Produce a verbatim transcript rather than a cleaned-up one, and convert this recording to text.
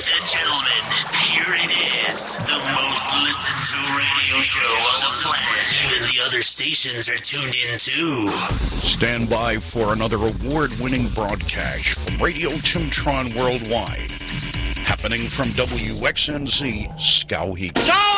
Ladies and gentlemen, here it is. The most listened to radio show on the planet. Even the other stations are tuned in too. Stand by for another award-winning broadcast from Radio Timtron Worldwide. Happening from W X N Z Skowhegan.